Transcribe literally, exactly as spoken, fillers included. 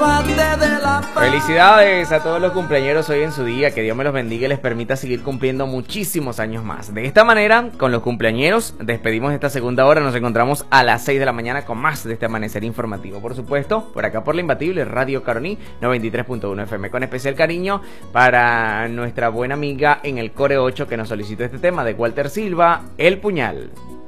Felicidades a todos los cumpleañeros hoy en su día, que Dios me los bendiga y les permita seguir cumpliendo muchísimos años más. De esta manera, con los cumpleañeros, despedimos esta segunda hora, nos encontramos a las seis de la mañana con más de este amanecer informativo. Por supuesto, por acá por la imbatible Radio Caroní noventa y tres punto uno F M, con especial cariño para nuestra buena amiga en el Core ocho que nos solicitó este tema de Walter Silva, El Puñal.